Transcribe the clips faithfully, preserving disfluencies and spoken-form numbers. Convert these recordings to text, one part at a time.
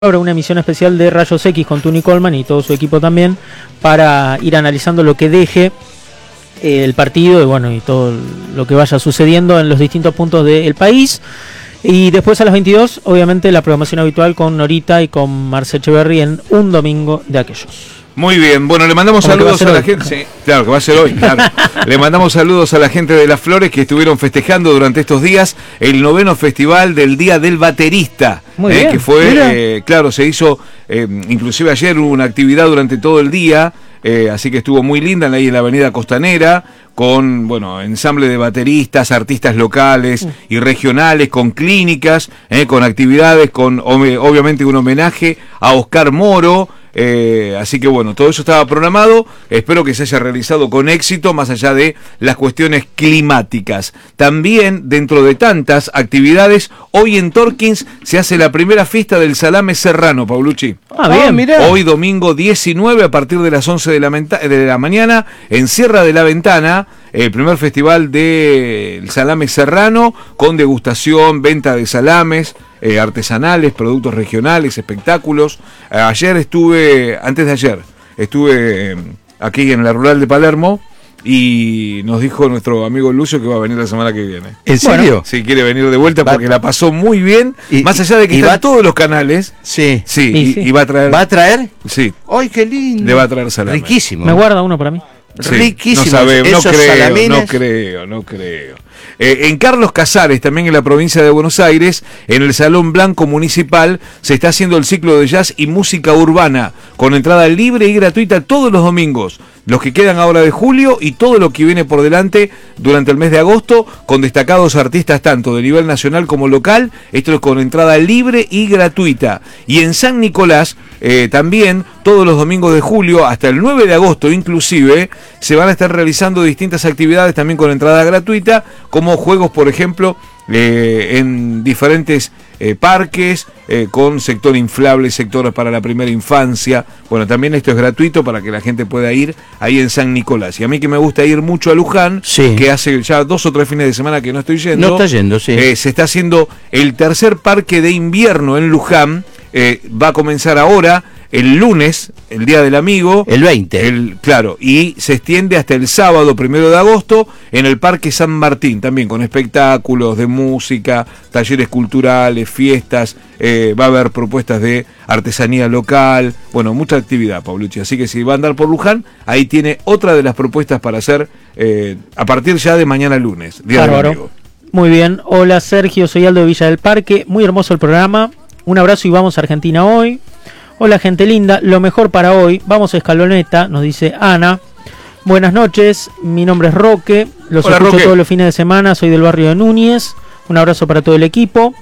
Habrá una emisión especial de Rayos X con Tuni Coleman y todo su equipo también para ir analizando lo que deje el partido y bueno y todo lo que vaya sucediendo en los distintos puntos del país. Y después a las veintidós, obviamente, la programación habitual con Norita y con Marce Echeverry en Un Domingo de Aquellos. Muy bien, bueno, le mandamos saludos a, a la hoy. gente. Sí, claro, que va a ser hoy, claro. Le mandamos saludos a la gente de Las Flores que estuvieron festejando durante estos días el noveno festival del Día del Baterista. Muy eh, bien. Que fue, eh, claro, se hizo, eh, inclusive ayer hubo una actividad durante todo el día, eh, así que estuvo muy linda ahí en la Avenida Costanera, con, bueno, ensamble de bateristas, artistas locales y regionales, con clínicas, eh, con actividades, con obviamente un homenaje a Oscar Moro. Eh, así que bueno, todo eso estaba programado, espero que se haya realizado con éxito, más allá de las cuestiones climáticas. También, dentro de tantas actividades, hoy en Torkins se hace la primera fiesta del salame serrano, Paulucci. Ah, bien, oh, mirá. Hoy domingo diecinueve, a partir de las once de la, de la mañana, en Sierra de la Ventana, el primer festival del salame serrano, con degustación, venta de salames, Eh, artesanales, productos regionales, espectáculos. Eh, ayer estuve, antes de ayer, estuve eh, aquí en la rural de Palermo y nos dijo nuestro amigo Lucio que va a venir la semana que viene. ¿En serio? Bueno, sí, quiere venir de vuelta porque va, la pasó muy bien, y, más allá de que y están va, todos los canales. Sí. Sí, y, y, sí. y va a traer. ¿Va a traer? Sí. ¡Ay, qué lindo! Le va a traer salame. Riquísimo. Me guarda uno para mí. Sí, Riquísimo. No sabemos, no Esos creo, salamines. no creo, no creo. Eh, en Carlos Casares, también en la provincia de Buenos Aires, en el Salón Blanco Municipal, se está haciendo el ciclo de jazz y música urbana, con entrada libre y gratuita todos los domingos, los que quedan ahora de julio y todo lo que viene por delante durante el mes de agosto, con destacados artistas tanto de nivel nacional como local, esto es con entrada libre y gratuita. Y en San Nicolás, eh, también, todos los domingos de julio, hasta el nueve de agosto inclusive, se van a estar realizando distintas actividades también con entrada gratuita, como juegos, por ejemplo, eh, en diferentes eh, parques, eh, con sector inflable, sectores para la primera infancia. Bueno, también esto es gratuito para que la gente pueda ir ahí en San Nicolás. Y a mí que me gusta ir mucho a Luján, sí, que hace ya dos o tres fines de semana que no estoy yendo. No está yendo, sí. Eh, se está haciendo el tercer parque de invierno en Luján. Eh, va a comenzar ahora, el lunes, el Día del Amigo. El veinte. El, claro, y se extiende hasta el sábado primero de agosto en el Parque San Martín, también con espectáculos de música, talleres culturales, fiestas, eh, va a haber propuestas de artesanía local, bueno, mucha actividad, Paulucci. Así que si va a andar por Luján, ahí tiene otra de las propuestas para hacer eh, a partir ya de mañana lunes, Día del Amigo. Muy bien, hola Sergio, soy Aldo de Villa del Parque, muy hermoso el programa, un abrazo y vamos a Argentina hoy. Hola gente linda, lo mejor para hoy, vamos a Escaloneta, nos dice Ana. Buenas noches, mi nombre es Roque, los Hola, escucho Roque. todos los fines de semana, soy del barrio de Núñez, un abrazo para todo el equipo.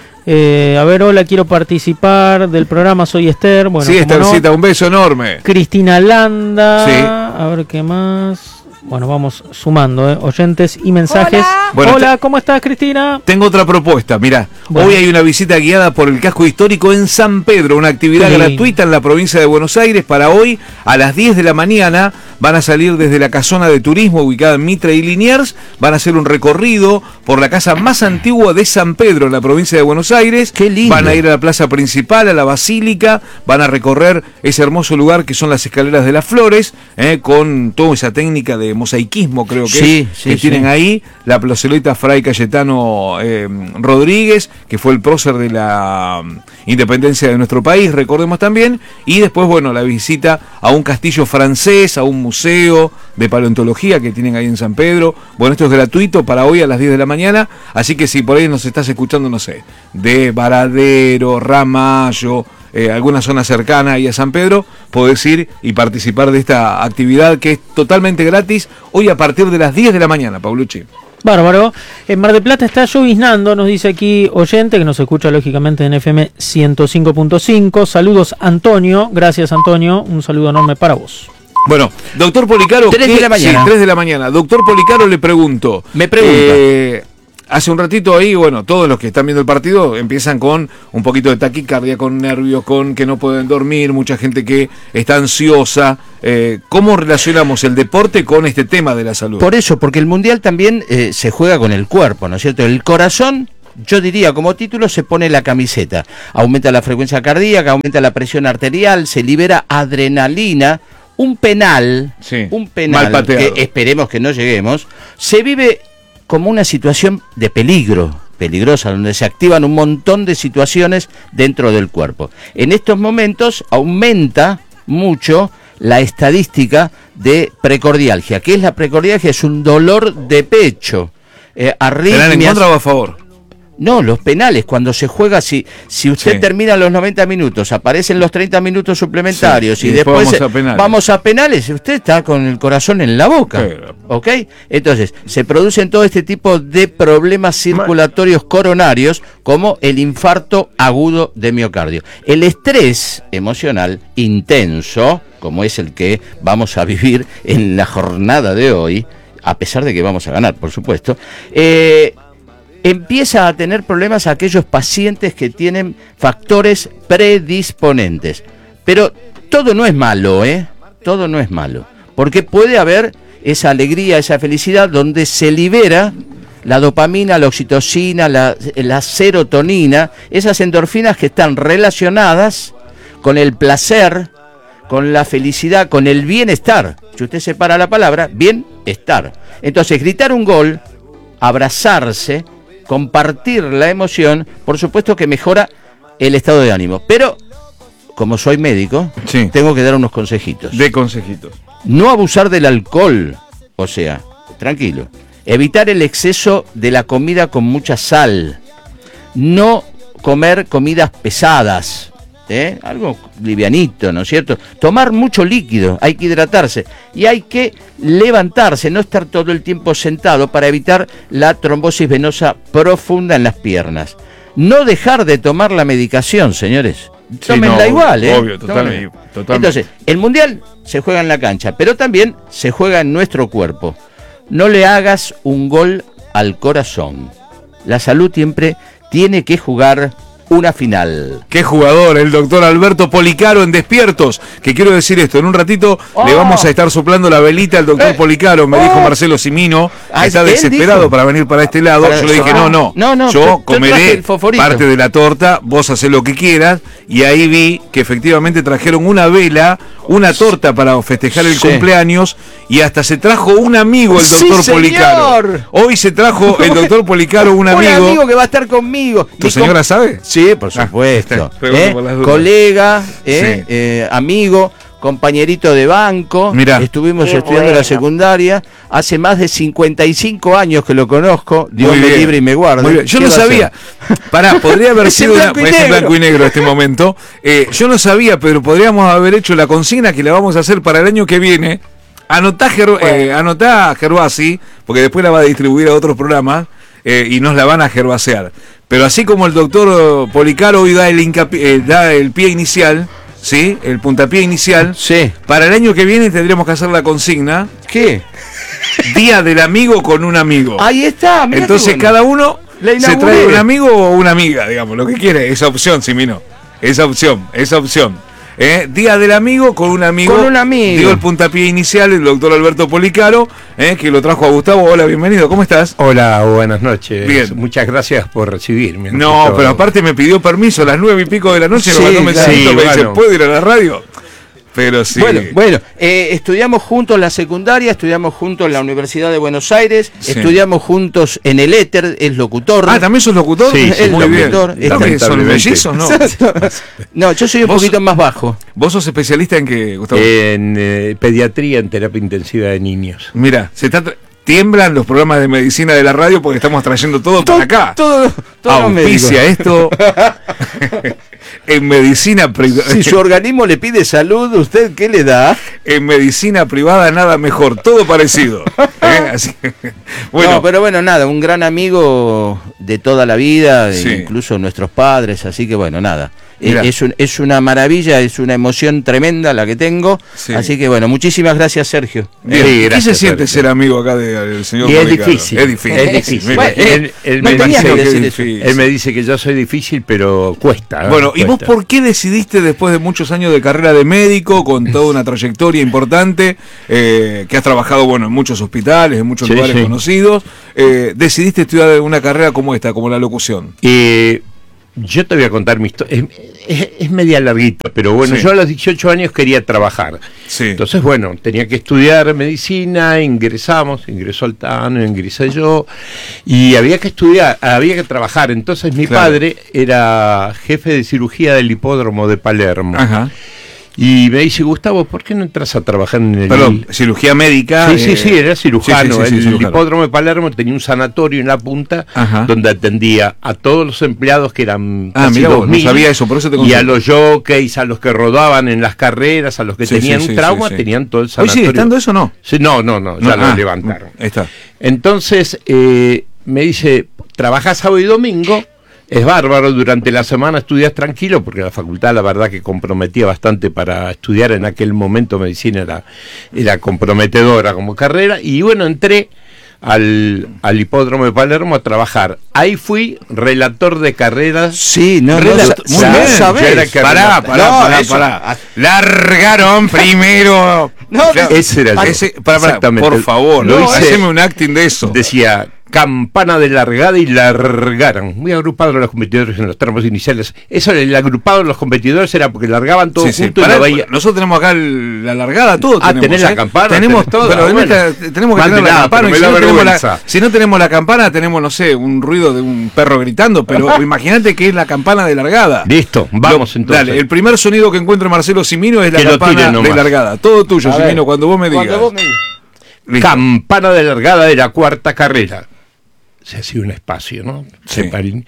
Eh, a ver, hola, quiero participar del programa, soy Esther. Bueno, sí, como Esthercita, no. un beso enorme. Cristina Landa, Sí. a ver qué más. Bueno, vamos sumando, ¿eh? Oyentes y mensajes. Hola. Bueno, hola, ¿cómo estás, Cristina? Tengo otra propuesta, mirá, Bueno. hoy hay una visita guiada por el casco histórico en San Pedro, una actividad Qué lindo. gratuita en la provincia de Buenos Aires. Para hoy, a las diez de la mañana, van a salir desde la casona de turismo ubicada en Mitre y Liniers, van a hacer un recorrido por la casa más antigua de San Pedro, en la provincia de Buenos Aires. Qué lindo. Van a ir a la plaza principal, a la basílica, van a recorrer ese hermoso lugar que son las escaleras de las flores, eh, con toda esa técnica de mosaicismo, creo que, Sí, es, sí, que sí. tienen ahí, la plazoleta Fray Cayetano eh, Rodríguez, que fue el prócer de la um, independencia de nuestro país, recordemos también, y después, bueno, la visita a un castillo francés, a un museo de paleontología que tienen ahí en San Pedro. Bueno, esto es gratuito para hoy a las diez de la mañana, así que si por ahí nos estás escuchando, no sé, de Varadero, Ramallo, Eh, alguna zona cercana ahí a San Pedro, podés ir y participar de esta actividad que es totalmente gratis hoy a partir de las diez de la mañana, Paulucci. Bárbaro. En Mar del Plata está lloviznando, nos dice aquí oyente, que nos escucha lógicamente en F M ciento cinco punto cinco. Saludos, Antonio. Gracias, Antonio. Un saludo enorme para vos. Bueno, doctor Policaro, Tres ¿qué? de la mañana. Sí, tres de la mañana. Doctor Policaro, le pregunto. Me pregunta. Eh, hace un ratito ahí, bueno, todos los que están viendo el partido empiezan con un poquito de taquicardia, con nervios, con que no pueden dormir, mucha gente que está ansiosa. Eh, ¿Cómo relacionamos el deporte con este tema de la salud? Por eso, porque el Mundial también eh, se juega con el cuerpo, ¿no es cierto? El corazón yo diría como título, se pone la camiseta. Aumenta la frecuencia cardíaca, aumenta la presión arterial, se libera adrenalina. Un penal, sí, un penal que esperemos que no lleguemos, se vive como una situación de peligro, peligrosa, donde se activan un montón de situaciones dentro del cuerpo. En estos momentos aumenta mucho la estadística de precordialgia. ¿Qué es la precordialgia? Es un dolor de pecho. Eh, arritmias. ¿Penal en contra o a favor? No, los penales, cuando se juega, si, si usted sí. termina los noventa minutos, aparecen los treinta minutos suplementarios sí, y, y después, después vamos, a penales. vamos a penales, usted está con el corazón en la boca. Pero... ¿Ok? Entonces, se producen todo este tipo de problemas circulatorios coronarios, como el infarto agudo de miocardio. El estrés emocional intenso, como es el que vamos a vivir en la jornada de hoy, a pesar de que vamos a ganar, por supuesto, eh, empieza a tener problemas a aquellos pacientes que tienen factores predisponentes. Pero todo no es malo, ¿eh? Todo no es malo. Porque puede haber esa alegría, esa felicidad, donde se libera la dopamina, la oxitocina, la, la serotonina, esas endorfinas que están relacionadas con el placer, con la felicidad, con el bienestar. Si usted separa la palabra, bienestar. Entonces, gritar un gol, abrazarse, compartir la emoción, por supuesto que mejora el estado de ánimo. Pero, como soy médico, sí. tengo que dar unos consejitos. De consejitos. No abusar del alcohol, o sea, tranquilo. Evitar el exceso de la comida con mucha sal. No comer comidas pesadas. ¿Eh? Algo livianito, ¿no es cierto? Tomar mucho líquido, hay que hidratarse y hay que levantarse, no estar todo el tiempo sentado para evitar la trombosis venosa profunda en las piernas. No dejar de tomar la medicación, señores. Tómenla sí, no, igual, ¿eh? Obvio, totalmente, totalmente. Entonces, el mundial se juega en la cancha, pero también se juega en nuestro cuerpo. No le hagas un gol al corazón. La salud siempre tiene que jugar una final. Qué jugador, el doctor Alberto Policaro en Despiertos, que quiero decir esto, en un ratito oh. le vamos a estar soplando la velita al doctor eh. Policaro, me oh. dijo Marcelo Simino, que está desesperado dijo? para venir para este lado, para yo le dije, ah. no, no, no, no, yo yo comeré parte de la torta, vos hacés lo que quieras, y ahí vi que efectivamente trajeron una vela, una torta para festejar el sí. cumpleaños, y hasta se trajo un amigo el doctor sí, Policaro. Hoy se trajo el doctor Policaro un amigo. Un amigo que va a estar conmigo. ¿Tu señora com- sabe? Sí, por supuesto. Ah, ¿eh? por colega, eh, sí. eh, amigo, compañerito de banco. Mirá. Estuvimos Qué estudiando bueno. la secundaria. Hace más de cincuenta y cinco años que lo conozco. Dios Muy me bien. libre y me guarde. Muy bien. Yo no sabía. Pará, podría haber Es sido en una, blanco y es en negro. blanco y negro este momento. Eh, yo no sabía, pero podríamos haber hecho la consigna que la vamos a hacer para el año que viene. Anotá, Ger- eh, anotá Gervasi, porque después la va a distribuir a otros programas. Eh, y nos la van a gerbasear. Pero así como el doctor Policaro hoy da el, hincapié, eh, da el pie inicial, ¿sí? El puntapié inicial. Sí. Para el año que viene tendremos que hacer la consigna. ¿Qué? Día del amigo con un amigo. Ahí está. Mirá Entonces bueno. cada uno La se trae un amigo o una amiga, digamos, lo que quiere. Esa opción, Simino. Esa opción, esa opción. ¿Eh? Día del amigo con un amigo. Con un amigo. Digo el puntapié inicial, el doctor Alberto Policaro, ¿eh? que lo trajo a Gustavo. Hola, bienvenido, ¿cómo estás? Hola, buenas noches. Bien. Muchas gracias por recibirme. No, Esto... pero aparte me pidió permiso a las nueve y pico de la noche, Sí, me mandó un mensajito, sí, me bueno. dice, ¿puedo ir a la radio? Pero sí. Bueno, bueno eh, estudiamos juntos la secundaria, estudiamos juntos en la Universidad de Buenos Aires, Sí. estudiamos juntos en el éter, es locutor. Ah, ¿también sos locutor? Sí, sí, es muy bien. locutor. ¿También son Lamentablemente. mellizos? No. No, yo soy un ¿Vos- poquito más bajo. ¿Vos sos especialista en qué, Gustavo? En eh, pediatría, en terapia intensiva de niños. Mira, se está tra- tiemblan los programas de medicina de la radio porque estamos trayendo todo para acá. Todo, todo Auspicia esto en medicina privada. Si su organismo le pide salud, ¿usted qué le da? En medicina privada nada mejor, todo parecido. ¿eh? Así que, bueno, No, pero bueno, nada, un gran amigo de toda la vida, Sí. incluso nuestros padres, así que bueno, nada. eh, es, un, es una maravilla, es una emoción tremenda la que tengo. Sí. Así que bueno, muchísimas gracias, Sergio. Bien. Sí, gracias, ¿qué se siente Sergio. Ser amigo acá del señor? Y es difícil. Es difícil. Es difícil. Bueno, él, él, no me dice que es difícil. Él me dice que yo soy difícil, pero cuesta. Bueno, cuesta. ¿y vos por qué decidiste, después de muchos años de carrera de médico, con toda una trayectoria importante, eh, que has trabajado bueno en muchos hospitales, en muchos sí, lugares sí. conocidos, eh, decidiste estudiar una carrera como esta, como la locución? Eh, yo te voy a contar mi historia. Es, es, es media larguita, pero bueno, sí. yo a los dieciocho años quería trabajar. Sí. Entonces, bueno, tenía que estudiar medicina, ingresamos, ingresó Altano, ingresé yo, y había que estudiar, había que trabajar. Entonces mi claro. padre era jefe de cirugía del hipódromo de Palermo. Ajá. Y me dice, Gustavo, ¿por qué no entras a trabajar en el... Perdón, cirugía médica. Sí, sí, sí, era cirujano. Sí, sí, sí, el sí, cirujano. hipódromo de Palermo tenía un sanatorio en la punta, ajá, donde atendía a todos los empleados que eran ah, casi dos mil, no sabía eso, por eso te y a los jockeys, a los que rodaban en las carreras, a los que sí, tenían sí, un sí, trauma, sí, sí. tenían todo el sanatorio. ¿Hoy sigue estando eso o no? Sí, no, no, no, ya no, lo ah, levantaron. Ahí está. Entonces, eh, me dice, ¿trabajás sábado y domingo? Es bárbaro, durante la semana estudias tranquilo, porque la facultad la verdad que comprometía bastante para estudiar en aquel momento, medicina era, era comprometedora como carrera, y bueno, entré al, al hipódromo de Palermo a trabajar. Ahí fui relator de carreras. Sí, no, no, Relata- no muy bien, ¿sabés? Pará, pará, no, pará, eso, pará. Largaron primero. No, ese era ese, pará, pará, exactamente. Por favor, lo no, hice, haceme un acting de eso. Decía... campana de largada y largaron. Muy agrupados los competidores en los tramos iniciales. Eso, el agrupado de los competidores era porque largaban todo sí, juntos. Sí. Para, y veía... Nosotros tenemos acá el, la largada, todo. Ah, tenemos, tenés ¿eh? la campana. Tenemos todo. Pero bueno, esta, tenemos que tener la campana. Y si, no tenemos la, si no tenemos la campana, tenemos, no sé, un ruido de un perro gritando. Pero imagínate que es la campana de largada. Listo, vamos lo, entonces. Dale, el primer sonido que encuentre Marcelo Cimino es la que campana de largada. Todo tuyo, a Cimino, ver, cuando vos me digas. Vos me... Campana de largada de la cuarta carrera. Se hacía un espacio, ¿no? Sí. Se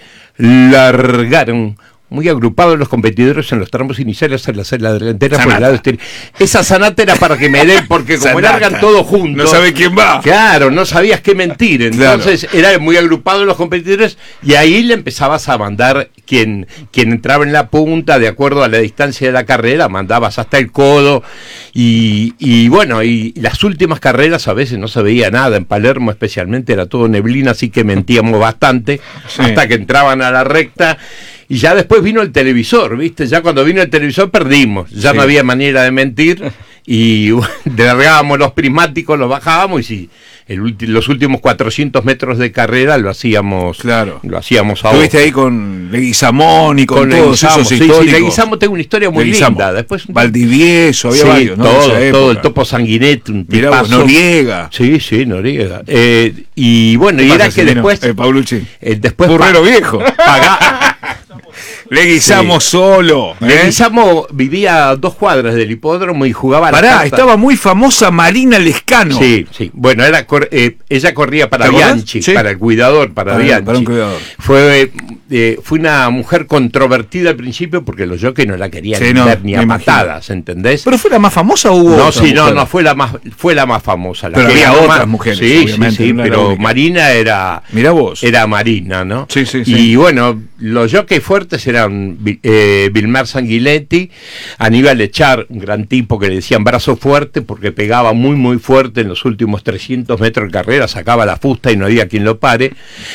largaron muy agrupados los competidores en los tramos iniciales en la celda delantera por el lado exterior. Esa sanata era para que me den, porque como sanata. Largan todos juntos. No sabe quién va. Claro, no sabías qué mentir. Entonces claro. Era muy agrupados los competidores y ahí le empezabas a mandar quien, quien entraba en la punta, de acuerdo a la distancia de la carrera, mandabas hasta el codo. Y, y bueno, y las últimas carreras a veces no se veía nada. En Palermo especialmente era todo neblina, así que mentíamos bastante sí. Hasta que entraban a la recta. Y ya después vino el televisor, ¿viste? Ya cuando vino el televisor perdimos, ya sí. No había manera de mentir y largábamos los prismáticos, los bajábamos y si el ulti- los últimos cuatrocientos metros de carrera lo hacíamos, claro. Lo hacíamos a Estuviste ahí con Leguizamón y con, con todos Leguizamo, esos sí, históricos. Sí, Leguizamo tengo una historia muy Leguizamo. Linda. Después Valdivieso, había sí, varios, ¿no? Todo, todo el Topo Sanguinetti, un Mirá vos, Noriega. Sí, sí, Noriega. Eh, y bueno, y era que después... Eh, Paulucci. Eh, después Burrero pa- viejo. Pagá... Leguizamo sí. Solo. ¿eh? Leguizamo vivía a dos cuadras del hipódromo y jugaba a la Pará, carta. Estaba muy famosa Marina Lescano. Sí, sí. Bueno, era cor- eh, ella corría para Bianchi, ¿sí? Para el cuidador, para, para Bianchi. Para un cuidador. Fue, eh, fue una mujer controvertida al principio porque los jockeys no la querían sí, no, ver ni a patadas, ¿entendés? ¿Pero fue la más famosa o hubo No, otra sí, mujer? no, no, fue la más, fue la más famosa. La pero que había otras más mujeres, sí, sí, sí, pero Marina era... Mirá vos. Era Marina, ¿no? Sí, sí, sí. Y bueno, los jockeys fuertes eran... Eh, Vilmar Sanguinetti, Aníbal Echar, un gran tipo que le decían brazo fuerte porque pegaba muy muy fuerte en los últimos trescientos metros de carrera, sacaba la fusta y no había quien lo pare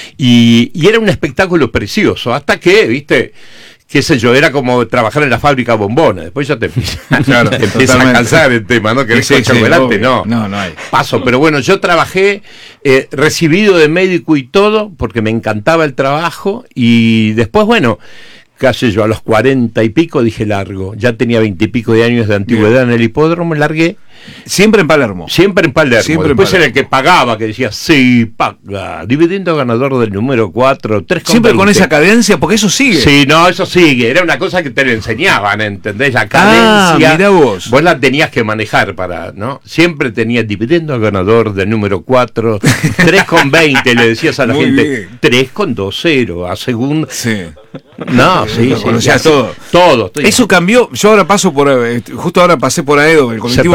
y, y era un espectáculo precioso, hasta que, viste, qué sé yo, era como trabajar en la fábrica bombones, después ya te empieza, claro, te empieza a cansar el tema, ¿no? Que sí, sí, chocolate, sí, no, no, no hay. Paso, pero bueno, yo trabajé eh, recibido de médico y todo, porque me encantaba el trabajo y después, bueno, casi yo a los cuarenta y pico dije largo, ya tenía veintipico de años de antigüedad bien. En el hipódromo, largué. Siempre en Palermo. Siempre en Palermo. Siempre Después en Palermo. Era el que pagaba, que decía, sí, paga. Dividendo ganador del número cuatro, tres con Siempre veinte. con esa cadencia, porque eso sigue. Sí, no, eso sigue. Era una cosa que te lo enseñaban, ¿entendés? La cadencia. Ah, mirá vos. Vos la tenías que manejar para, ¿no? Siempre tenías dividendo ganador del número cuatro, tres con veinte, le decías a la muy gente. Bien. tres con dos cero, a segundo. Sí. No, sí, sí. Conocías todo. Todo. Eso cambió. Yo ahora paso por, justo ahora pasé por Aedo, el colectivo pasa por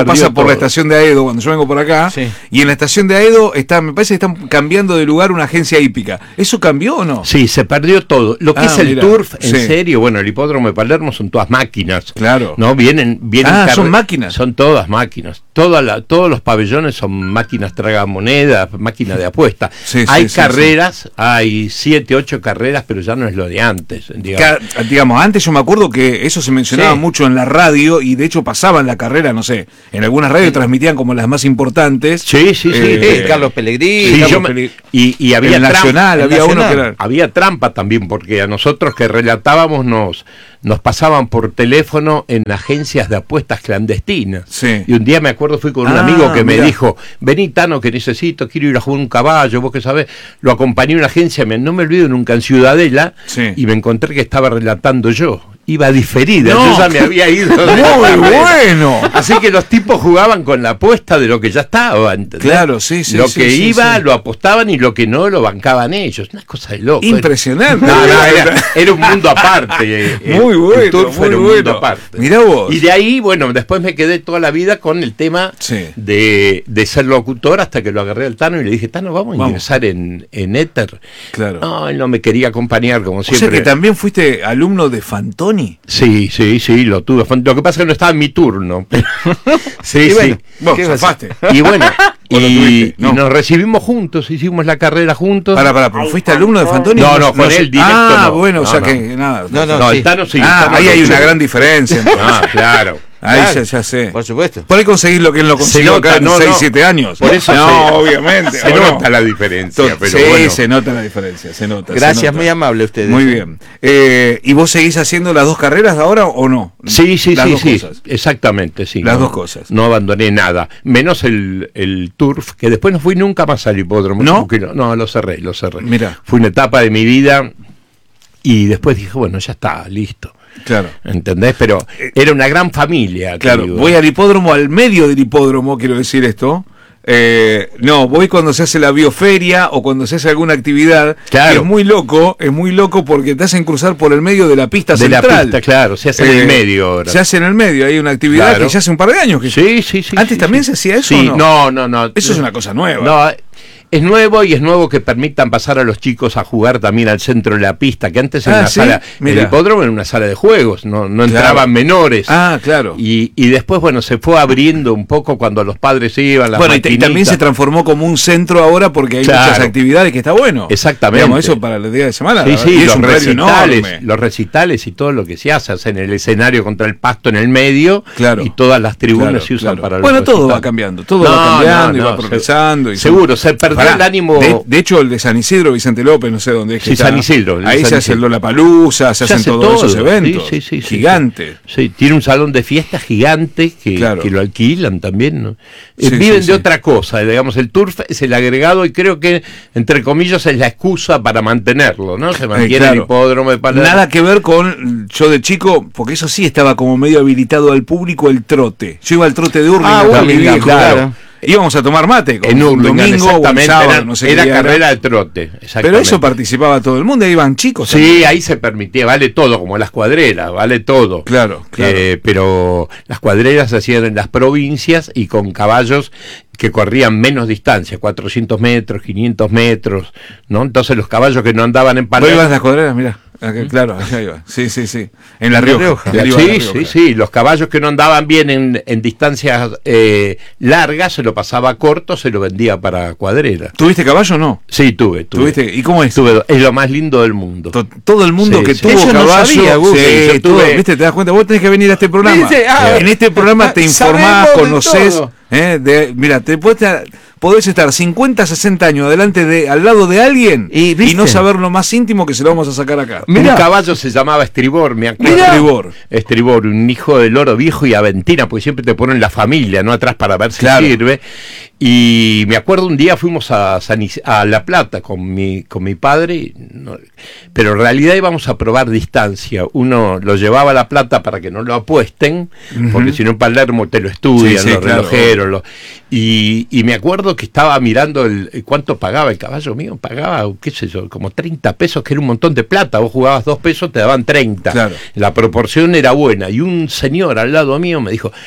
por la estación de Aedo cuando yo vengo por acá, sí. y en la estación de Aedo está, me parece que están cambiando de lugar una agencia hípica. ¿Eso cambió o no? Sí, se perdió todo. Lo que ah, es el mira, turf, en sí. serio, bueno, el hipódromo de Palermo son todas máquinas. Claro. No, vienen, vienen ah, son máquinas. Son todas máquinas. Toda la, todos los pabellones son máquinas tragamonedas, máquinas de apuesta. Sí, hay sí, carreras, sí, sí. hay siete, ocho carreras, pero ya no es lo de antes. Digamos, Ca digamos antes yo me acuerdo que eso se mencionaba sí. mucho en la radio y de hecho pasaban la carrera, no sé, en algunas radios sí. transmitían como las más importantes. Sí, sí, sí. Eh, sí Carlos Pellegrini. Sí, Carlos Pellegrini. Y, y había el trampa, Nacional, había Nacional. uno que era... Había trampa también, porque a nosotros que relatábamos nos, nos pasaban por teléfono en agencias de apuestas clandestinas. Sí. Y un día me acuerdo, fui con un ah, amigo que me mira. dijo, vení Tano, que necesito, quiero ir a jugar un caballo, vos que sabés. Lo acompañé a una agencia, me, no me olvido nunca, en Ciudadela, sí. y me encontré que estaba relatando yo. Iba diferida, no. yo ya me había ido. Muy bueno. Así que los tipos jugaban con la apuesta de lo que ya estaba, ¿entendés? Claro, sí, sí. Lo sí, que sí, iba, sí. lo apostaban y lo que no, lo bancaban ellos. Una cosa de loco. Impresionante. No, no, era, era un mundo aparte. Muy bueno, el turf muy era un bueno. mundo aparte. Mirá vos. Y de ahí, bueno, después me quedé toda la vida con el tema sí. de, de ser locutor hasta que lo agarré al Tano y le dije, Tano, vamos a vamos. ingresar en, en Éter. Claro. No, él no me quería acompañar, como siempre. O sea que también fuiste alumno de Fantoni. Sí, sí, sí, lo tuve. Lo que pasa es que no estaba en mi turno. sí, y bueno, sí. Vos, zafaste. Y bueno, y, no. y nos recibimos juntos, hicimos la carrera juntos. Para, para, pero ¿fuiste alumno de Fantoni? No, no, con no, él directo. Ah, no. bueno, no, o sea no. que nada. No, no, no sí. el Tano sí. Ah, Tano ahí no, hay sí. una gran diferencia. Ah, claro. Ahí claro, ya, ya sé. Por supuesto. Por ahí conseguir lo que él lo consiguió acá en no, seis, no. siete años. Por eso no, se, obviamente. Se nota no. la diferencia. Pero sí, bueno. se nota la diferencia. Se nota. Gracias, se nota. muy amable ustedes. Muy bien. Eh, ¿Y vos seguís haciendo las dos carreras ahora o no? Sí, sí, las sí, dos sí. Cosas. Exactamente, sí. Las no, dos cosas. No abandoné nada. Menos el, el turf, que después no fui nunca más al hipódromo. ¿No? No, no, lo cerré, lo cerré. Mira. Fue una etapa de mi vida y después dije, bueno, ya está, listo. Claro. ¿Entendés? Pero era una gran familia. Claro, voy al hipódromo, al medio del hipódromo, quiero decir esto. Eh, no, voy cuando se hace la bioferia o cuando se hace alguna actividad. Claro. Es muy loco, es muy loco porque te hacen cruzar por el medio de la pista de central. De la pista, claro, se hace eh, en el medio ahora. Se hace en el medio, hay una actividad claro. que ya hace un par de años que sí, sí, sí. Antes sí, también sí. se hacía eso. Sí, ¿o no, no, no. Eso no, es una cosa nueva. No, es nuevo y es nuevo que permitan pasar a los chicos a jugar también al centro de la pista, que antes en ah, una ¿sí? sala, Mira. el hipódromo era una sala de juegos, no, no claro. entraban menores. Ah, claro. Y, y después, bueno, se fue abriendo un poco cuando los padres iban, las bueno, y también se transformó como un centro ahora porque hay claro. muchas actividades que está bueno. Exactamente. Digamos, eso para los días de semana. Sí, sí, es los un recitales, los recitales y todo lo que se hace, en el escenario contra el pasto en el medio, claro. y todas las tribunas claro, se usan claro. para los Bueno, recitales. todo va cambiando, todo no, va cambiando no, y no, va progresando. Y seguro, se perdió Pará, el ánimo. De, de hecho, el de San Isidro, Vicente López, no sé dónde es que sí, está. San Isidro. Ahí San se hace el Lollapalooza, se, se hacen hace todos todo. esos eventos. Sí, sí, sí, Gigante. Sí, sí, tiene un salón de fiestas gigante que, claro. que lo alquilan también, ¿no? Sí, eh, viven sí, de sí. otra cosa, digamos, el turf es el agregado y creo que, entre comillas, es la excusa para mantenerlo, ¿no? Se mantiene eh, claro. el hipódromo de Palermo. Nada que ver con, yo de chico, porque eso sí estaba como medio habilitado al público, el trote. Yo iba al trote de Hurlingham, ah, con mi viejo, claro. claro. Íbamos a tomar mate con en un domingo o un sábado, era, no sé era qué carrera era. de trote. Pero eso participaba todo el mundo, ahí iban chicos. Sí, también. ahí se permitía, vale todo, como las cuadreras, vale todo. Claro, claro. Eh, pero las cuadreras se hacían en las provincias y con caballos que corrían menos distancia, cuatrocientos metros, quinientos metros, ¿no? Entonces los caballos que no andaban en Palermo. ¿Vos ibas a las cuadreras? Mirá. Claro, allá iba. Sí, sí, sí. En La Rioja. Rioja. Sí, La Rioja. sí, sí. Los caballos que no andaban bien en, en distancias eh, largas, se lo pasaba corto, se lo vendía para cuadrera. ¿Tuviste caballo o no? Sí, tuve. tuve. ¿Tuviste? ¿Y cómo es? Tuve, es lo más lindo del mundo. To, todo el mundo sí, que sí. tuvo Eso caballo. No sabía, sí, sí, yo tuve... todo, ¿viste? Te das cuenta, vos tenés que venir a este programa. ¿Viste? Ah, en este programa te informás, conocés. Eh, de, mira, te puedes estar, podés estar cincuenta, sesenta años adelante de, al lado de alguien y, y no saber lo más íntimo que se lo vamos a sacar acá. Mirá. Un caballo se llamaba Estribor, me acuerdo. Mirá. Estribor. Estribor, un hijo del Oro Viejo y Aventina, porque siempre te ponen la familia, ¿no? Atrás para ver si claro. sirve. Y me acuerdo un día fuimos a, San Is a La Plata con mi, con mi padre, no, pero en realidad íbamos a probar distancia. Uno lo llevaba a La Plata para que no lo apuesten, uh-huh. porque si no en Palermo te lo estudian, sí, sí, los claro. relojeros. Los, y, y me acuerdo que estaba mirando el, el cuánto pagaba el caballo mío, pagaba, qué sé yo, como treinta pesos, que era un montón de plata. Vos jugabas dos pesos, te daban treinta. Claro. La proporción era buena. Y un señor al lado mío me dijo: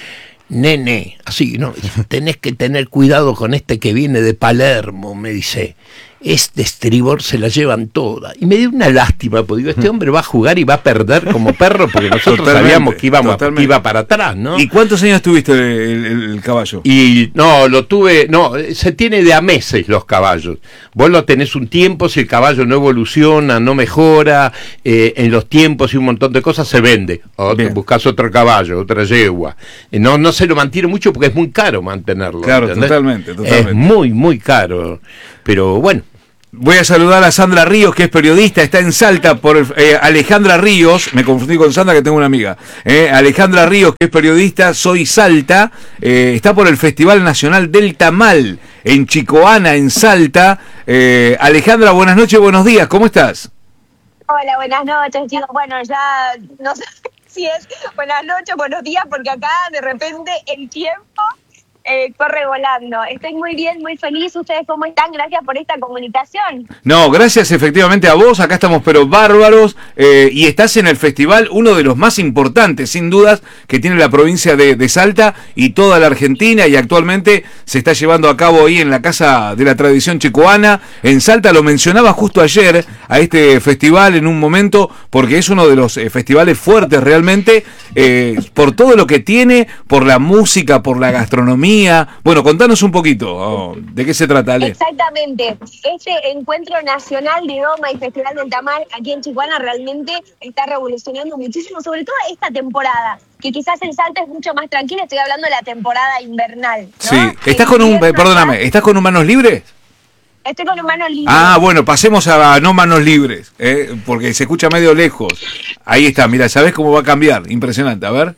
nene, así, ¿no? Tenés que tener cuidado con este que viene de Palermo, me dice. Este estribor se la llevan toda. Y me dio una lástima, porque digo, este hombre va a jugar y va a perder como perro, porque nosotros totalmente, sabíamos que, íbamos, que iba para atrás, ¿no? ¿Y cuántos años tuviste el, el, el caballo? Y no, lo tuve, no, se tiene de a meses los caballos. Vos lo tenés un tiempo, si el caballo no evoluciona, no mejora, eh, en los tiempos y un montón de cosas, se vende. Otro, buscás otro caballo, otra yegua. Eh, no, no se lo mantiene mucho porque es muy caro mantenerlo. Claro, totalmente, totalmente. Es muy, muy caro. Pero bueno. Voy a saludar a Sandra Ríos, que es periodista, está en Salta por eh, Alejandra Ríos, me confundí con Sandra que tengo una amiga, eh, Alejandra Ríos, que es periodista, Soy Salta, eh, está por el Festival Nacional del Tamal, en Chicoana, en Salta. eh, Alejandra, buenas noches, buenos días, ¿cómo estás? Hola, buenas noches, chicos. Bueno, ya no sé si es buenas noches, buenos días, porque acá de repente el tiempo Eh, corre volando. Estoy muy bien, muy feliz. ¿Ustedes cómo están? Gracias por esta comunicación. No, gracias efectivamente a vos. Acá estamos pero bárbaros. Eh, y estás en el festival, uno de los más importantes, sin dudas, que tiene la provincia de, de Salta y toda la Argentina. Y actualmente se está llevando a cabo ahí en la Casa de la Tradición Chicoana. En Salta lo mencionaba justo ayer a este festival en un momento, porque es uno de los eh, festivales fuertes realmente, eh, por todo lo que tiene, por la música, por la gastronomía. Bueno, contanos un poquito, oh, ¿de qué se trata, Ale? Exactamente. Este encuentro nacional de Doma y Festival del Tamal aquí en Chicoana realmente está revolucionando muchísimo, sobre todo esta temporada, que quizás en Salta es mucho más tranquila. Estoy hablando de la temporada invernal, ¿no? Sí. ¿Estás con un, perdóname, ¿estás con un manos libres? Estoy con un manos libres. Ah, bueno, pasemos a no manos libres, eh, porque se escucha medio lejos. Ahí está, mira, ¿sabés cómo va a cambiar? Impresionante, a ver.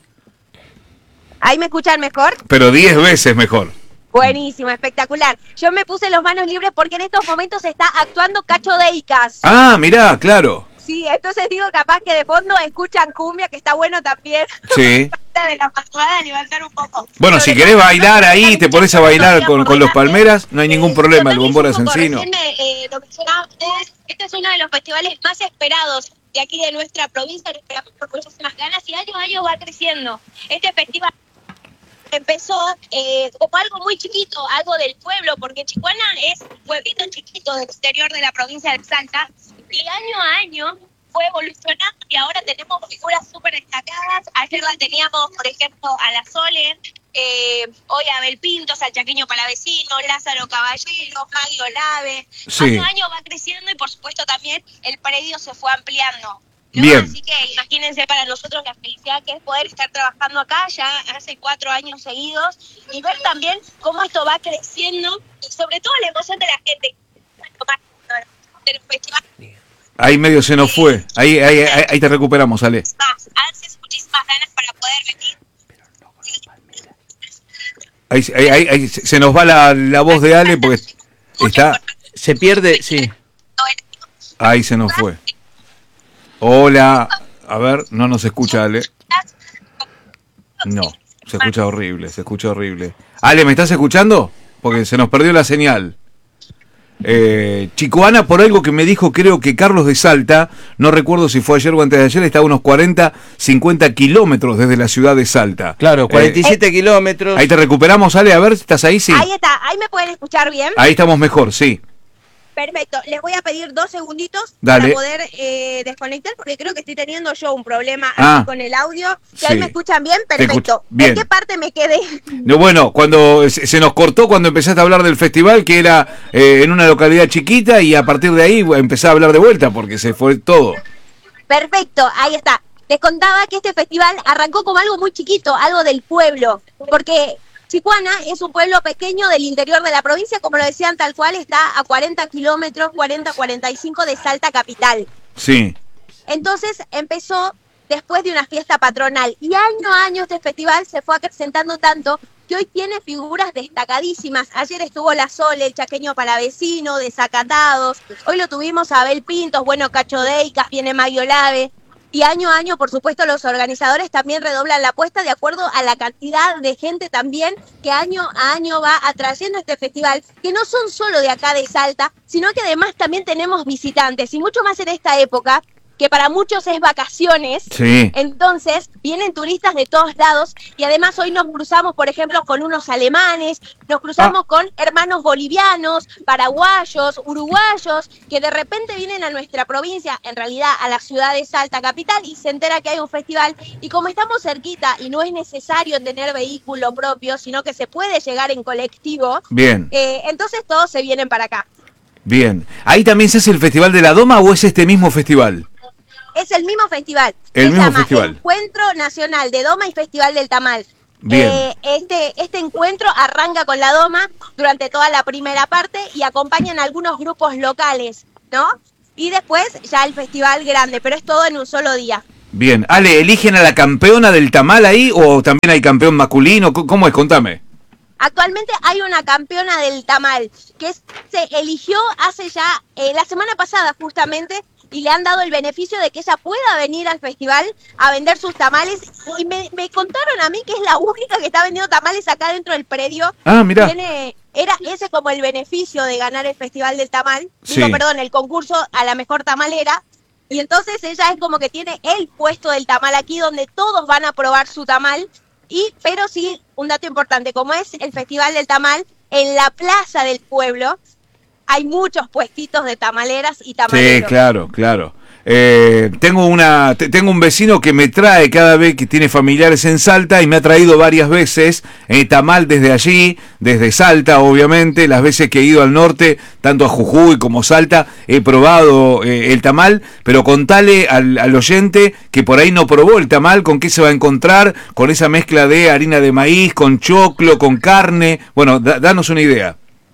¿Ahí me escuchan mejor? Pero diez veces mejor. Buenísimo, espectacular. Yo me puse los manos libres porque en estos momentos está actuando Cacho Deicas. Ah, mirá, claro. Sí, entonces digo, capaz que de fondo escuchan cumbia, que está bueno también. Sí. De la madrugada, levantar un poco. Bueno, si querés bailar ahí, te pones a bailar con, con los Palmeras, no hay ningún problema, el Bombón Asensino. Eh, lo mencionaban ustedes, este es uno de los festivales más esperados de aquí de nuestra provincia, lo esperamos por muchísimas ganas y año a año va creciendo. Este festival empezó eh, como algo muy chiquito, algo del pueblo, porque Chicoana es un pueblito chiquito del exterior de la provincia de Salta, y año a año fue evolucionando y ahora tenemos figuras súper destacadas. Ayer la teníamos, por ejemplo, a la Sole, eh, hoy a Abel Pintos, al Chaqueño Palavecino, Lázaro Caballero, Maggie Olave. Sí. Año a año va creciendo y por supuesto también el predio se fue ampliando. ¿No? Bien. Así que imagínense para nosotros la felicidad que es poder estar trabajando acá ya hace cuatro años seguidos y ver también cómo esto va creciendo y sobre todo la emoción de la gente. Ahí medio se nos fue. Ahí, ahí, ahí, ahí te recuperamos, Ale. Más, haces muchísimas ganas para poder venir. Ahí, ahí, ahí, ahí se nos va la, la voz de Ale porque está... Se pierde, sí. Ahí se nos fue. Hola, a ver, no nos escucha Ale. No, se escucha horrible, se escucha horrible. Ale, ¿me estás escuchando? Porque se nos perdió la señal. Eh, Chicoana, por algo que me dijo, creo que Carlos de Salta, no recuerdo si fue ayer o antes de ayer, está a unos cuarenta, cincuenta kilómetros desde la ciudad de Salta. Claro, cuarenta y siete eh, kilómetros. Ahí te recuperamos, Ale, a ver, ¿estás ahí? Sí. Ahí está, ahí me pueden escuchar bien. Ahí estamos mejor, sí. Perfecto, les voy a pedir dos segunditos Dale. para poder eh, desconectar porque creo que estoy teniendo yo un problema ah, aquí con el audio. Si sí. ahí me escuchan bien, perfecto. Bien. ¿En qué parte me quedé? No, bueno, cuando se, se nos cortó cuando empezaste a hablar del festival, que era eh, en una localidad chiquita y a partir de ahí empecé a hablar de vuelta porque se fue todo. Perfecto, ahí está. Les contaba que este festival arrancó como algo muy chiquito, algo del pueblo, porque Chicoana es un pueblo pequeño del interior de la provincia, como lo decían tal cual, está a cuarenta kilómetros, cuarenta, cuarenta y cinco de Salta capital. Sí. Entonces empezó después de una fiesta patronal y año a año este festival se fue acrecentando tanto que hoy tiene figuras destacadísimas. Ayer estuvo la Sole, el Chaqueño Palavecino, Desacatados, hoy lo tuvimos a Abel Pintos, bueno, Cacho Deicas, viene Maggie Olave. Y año a año, por supuesto, los organizadores también redoblan la apuesta de acuerdo a la cantidad de gente también que año a año va atrayendo este festival, que no son solo de acá de Salta, sino que además también tenemos visitantes, y mucho más en esta época, que para muchos es vacaciones, sí. Entonces vienen turistas de todos lados y además hoy nos cruzamos, por ejemplo, con unos alemanes, nos cruzamos ah. con hermanos bolivianos, paraguayos, uruguayos, que de repente vienen a nuestra provincia, en realidad a la ciudad de Salta capital, y se entera que hay un festival, y como estamos cerquita y no es necesario tener vehículo propio, sino que se puede llegar en colectivo, bien, eh, entonces todos se vienen para acá. Bien, ¿ahí también se hace el Festival de la Doma o es este mismo festival? Es el mismo festival. El se mismo llama festival. Encuentro Nacional de Doma y Festival del Tamal. Bien. Eh, este, este encuentro arranca con la Doma durante toda la primera parte y acompañan algunos grupos locales, ¿no? Y después ya el festival grande, pero es todo en un solo día. Bien, Ale, ¿eligen a la campeona del tamal ahí o también hay campeón masculino? ¿Cómo es? Contame. Actualmente hay una campeona del tamal que se eligió hace ya, eh, la semana pasada justamente, y le han dado el beneficio de que ella pueda venir al festival a vender sus tamales. Y me, me contaron a mí que es la única que está vendiendo tamales acá dentro del predio. Ah, mira. Tiene, era ese como el beneficio de ganar el festival del tamal. Sí. Digo, perdón, el concurso a la mejor tamalera. Y entonces ella es como que tiene el puesto del tamal aquí donde todos van a probar su tamal. Y, pero sí, un dato importante, como es el Festival del Tamal, en la plaza del pueblo hay muchos puestitos de tamaleras y tamaleros. Sí, claro, claro. Eh, tengo una, tengo un vecino que me trae cada vez que tiene familiares en Salta y me ha traído varias veces eh, tamal desde allí, desde Salta, obviamente. Las veces que he ido al norte, tanto a Jujuy como Salta, he probado eh, el tamal, pero contale al, al oyente que por ahí no probó el tamal, con qué se va a encontrar, con esa mezcla de harina de maíz, con choclo, con carne. Bueno, da, danos una idea.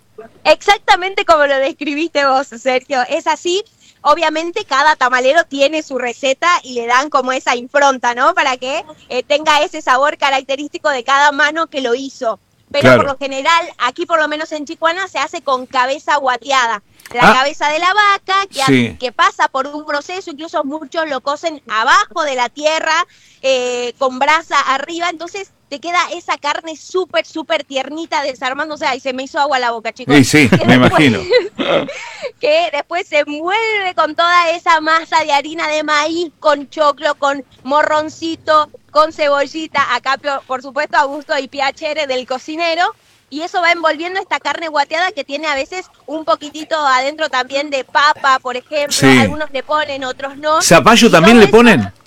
Exactamente como lo describiste vos, Sergio, es así. Obviamente cada tamalero tiene su receta y le dan como esa impronta, ¿no? Para que eh, tenga ese sabor característico de cada mano que lo hizo. Pero claro, por lo general, aquí por lo menos en Chicuana, se hace con cabeza guateada. La ah, cabeza de la vaca que, sí. que pasa por un proceso, incluso muchos lo cocen abajo de la tierra, eh, con brasa arriba, entonces te queda esa carne súper, súper tiernita desarmándose. Ay, se me hizo agua la boca, chicos. Sí, sí, que me después, imagino. Que después se envuelve con toda esa masa de harina de maíz, con choclo, con morroncito, con cebollita, acá por supuesto a gusto y piacere del cocinero. Y eso va envolviendo esta carne guateada que tiene a veces un poquitito adentro también de papa, por ejemplo. Sí. Algunos le ponen, otros no. ¿Zapallo también le ponen? Eso...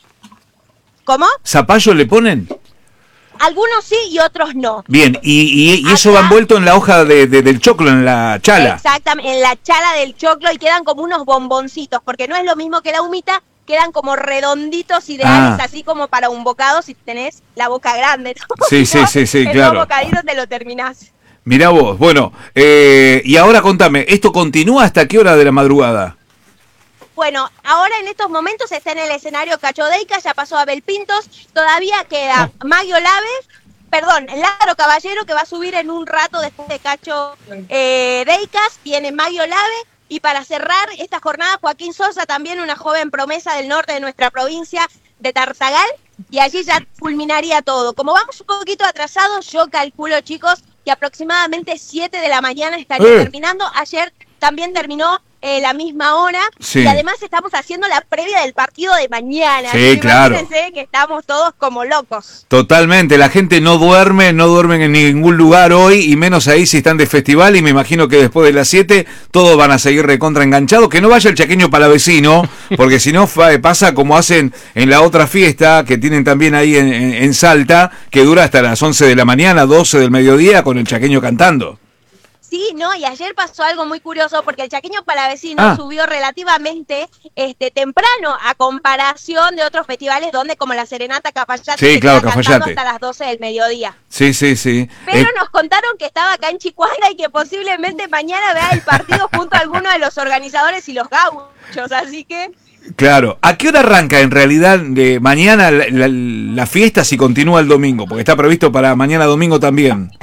¿Cómo? ¿Zapallo le ponen? Algunos sí y otros no. Bien, y, y, y eso va envuelto en la hoja de, de, del choclo, en la chala. Exactamente, en la chala del choclo y quedan como unos bomboncitos, porque no es lo mismo que la humita, quedan como redonditos ideales, ah. así como para un bocado si tenés la boca grande, ¿no? Sí, sí, sí, sí, en claro. dos bocaditos te lo terminás. Mirá vos, bueno, eh, y ahora contame, ¿esto continúa hasta qué hora de la madrugada? Bueno, ahora en estos momentos está en el escenario Cacho Deica, ya pasó Abel Pintos, todavía queda oh. Maggie Olave, perdón, Lázaro Caballero, que va a subir en un rato después de Cacho eh, Deicas, viene Maggie Olave, y para cerrar esta jornada, Joaquín Sosa, también una joven promesa del norte de nuestra provincia de Tartagal, y allí ya culminaría todo. Como vamos un poquito atrasados, yo calculo, chicos, que aproximadamente siete de la mañana estaría eh. terminando. Ayer también terminó eh, la misma hora, sí. Y además estamos haciendo la previa del partido de mañana. Sí, claro. Imagínense que estamos todos como locos. Totalmente, la gente no duerme, no duermen en ningún lugar hoy, y menos ahí si están de festival, y me imagino que después de las siete todos van a seguir recontra enganchados. Que no vaya el chaqueño palavecino, porque si no pasa como hacen en la otra fiesta que tienen también ahí en, en, en Salta, que dura hasta las once de la mañana, doce del mediodía, con el chaqueño cantando. Sí, no, y ayer pasó algo muy curioso porque el chaqueño palavecino ah. subió relativamente este temprano a comparación de otros festivales donde como la Serenata Cafayate sí, se claro, queda Cafayate. cantando hasta las doce del mediodía. Sí, sí, sí. Pero eh... nos contaron que estaba acá en Chicuana y que posiblemente mañana vea el partido junto a alguno de los organizadores y los gauchos, así que... Claro, ¿a qué hora arranca en realidad de mañana la, la, la fiesta si continúa el domingo? Porque está previsto para mañana domingo también.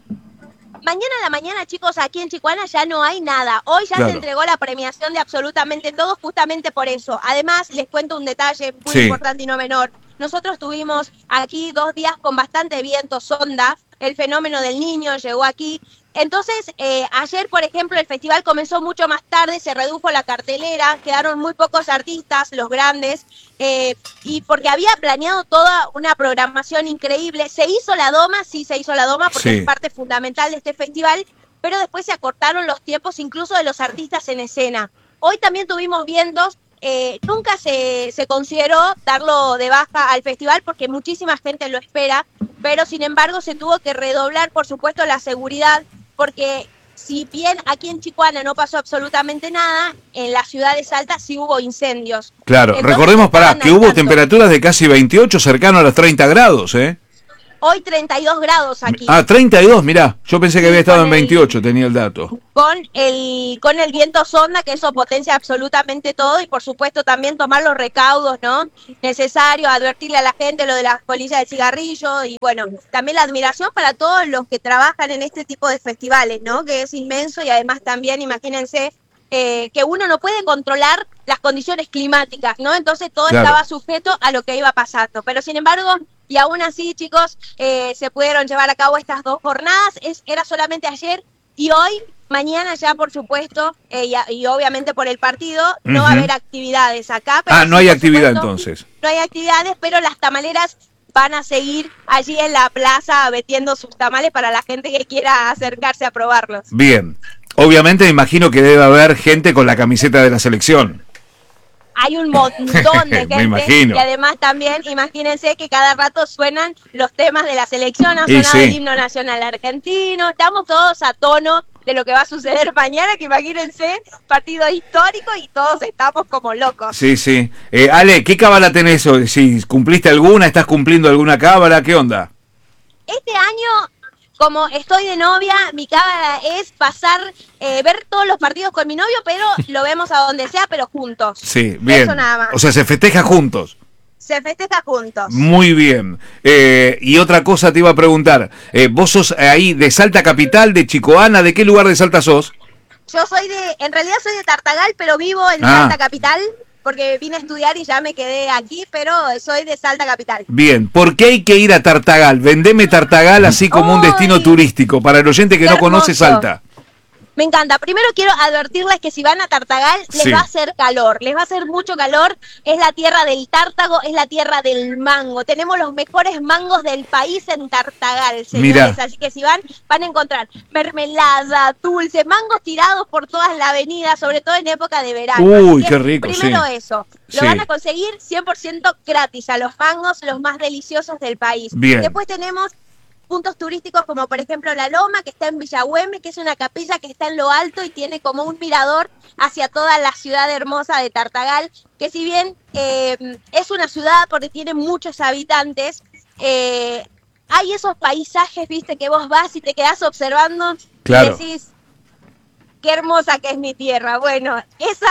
Mañana a la mañana, chicos, aquí en Chicuana ya no hay nada. Hoy ya claro. se entregó la premiación de absolutamente todos, justamente por eso. Además, les cuento un detalle muy sí. importante y no menor. nosotros tuvimos aquí dos días con bastante viento, sonda, el fenómeno del Niño llegó aquí. Entonces, eh, ayer, por ejemplo, el festival comenzó mucho más tarde, se redujo la cartelera, quedaron muy pocos artistas, los grandes, eh, y porque había planeado toda una programación increíble. Se hizo la doma, sí se hizo la doma, porque sí. es parte fundamental de este festival, pero después se acortaron los tiempos incluso de los artistas en escena. Hoy también tuvimos vientos. Eh, nunca se, se consideró darlo de baja al festival porque muchísima gente lo espera, pero sin embargo se tuvo que redoblar, por supuesto, la seguridad, porque si bien aquí en Chicoana no pasó absolutamente nada, en la ciudad de Salta sí hubo incendios. Claro, entonces, recordemos para que hubo temperaturas de casi veintiocho, cercano a los treinta grados, ¿eh? Hoy treinta y dos grados aquí. Ah, treinta y dos, mirá. Yo pensé que sí, había estado en veintiocho, el, tenía el dato. Con el con el viento sonda, que eso potencia absolutamente todo, y por supuesto también tomar los recaudos, ¿no? Necesarios, advertirle a la gente lo de las colillas del cigarrillo, y bueno, también la admiración para todos los que trabajan en este tipo de festivales, ¿no? Que es inmenso, y además también, imagínense, eh, que uno no puede controlar las condiciones climáticas, ¿no? Entonces todo claro. estaba sujeto a lo que iba pasando. Pero sin embargo... Y aún así, chicos, eh, se pudieron llevar a cabo estas dos jornadas. Es, era solamente ayer y hoy, mañana ya, por supuesto, eh, y, y obviamente por el partido, uh-huh. no va a haber actividades acá. Pero ah, sí, no hay actividad supuesto, entonces. No hay actividades, pero las tamaleras van a seguir allí en la plaza metiendo sus tamales para la gente que quiera acercarse a probarlos. Bien. Obviamente me imagino que debe haber gente con la camiseta de la selección. Hay un montón de gente y además también imagínense que cada rato suenan los temas de la selección, ha sonado sí. el himno nacional argentino, estamos todos a tono de lo que va a suceder mañana, que imagínense, partido histórico y todos estamos como locos. Sí, sí. Eh, Ale, ¿qué cábala tenés hoy? Si cumpliste alguna, ¿estás cumpliendo alguna cábala? ¿Qué onda? Este año... Como estoy de novia, mi cábala es pasar, eh, ver todos los partidos con mi novio, pero lo vemos a donde sea, pero juntos. Sí, bien. Eso nada más. O sea, se festeja juntos. Se festeja juntos. Muy bien. Eh, y otra cosa te iba a preguntar. Eh, ¿Vos sos ahí de Salta Capital, de Chicoana? ¿De qué lugar de Salta sos? Yo soy de, en realidad soy de Tartagal, pero vivo en ah. Salta Capital. Porque vine a estudiar y ya me quedé aquí, pero soy de Salta Capital. Bien, ¿por qué hay que ir a Tartagal? Vendeme Tartagal así como ¡Ay! Un destino turístico para el oyente que no hermoso. Conoce Salta. Me encanta. Primero quiero advertirles que si van a Tartagal les sí. va a hacer calor, les va a hacer mucho calor. Es la tierra del tártago, es la tierra del mango. Tenemos los mejores mangos del país en Tartagal, señores. Mirá. Así que si van, van a encontrar mermelada, dulce, mangos tirados por toda la avenida, sobre todo en época de verano. Uy, qué rico, primero sí. eso. Lo sí. van a conseguir cien por ciento gratis a los mangos, los más deliciosos del país. Bien. Después tenemos puntos turísticos como por ejemplo La Loma, que está en Villagüeme, que es una capilla que está en lo alto y tiene como un mirador hacia toda la ciudad hermosa de Tartagal, que si bien eh, es una ciudad porque tiene muchos habitantes, eh, hay esos paisajes, viste, que vos vas y te quedás observando claro. y decís, qué hermosa que es mi tierra. Bueno, esa,